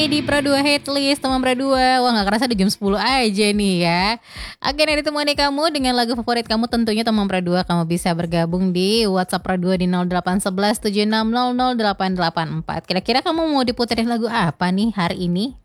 Di Pro 2 Hitlist teman Pro 2. Wah, gak kerasa udah jam 10 aja nih ya. Akhirnya ditemani kamu dengan lagu favorit kamu, tentunya teman Pro 2. Kamu bisa bergabung di WhatsApp Pro 2 di 0811 7600 884. Kira-kira kamu mau diputerin lagu apa nih hari ini?